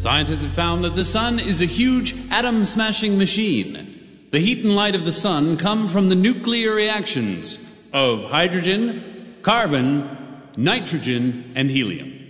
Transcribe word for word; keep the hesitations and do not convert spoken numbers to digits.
Scientists have found that the sun is a huge atom-smashing machine. The heat and light of the sun come from the nuclear reactions of hydrogen, carbon, nitrogen, and helium.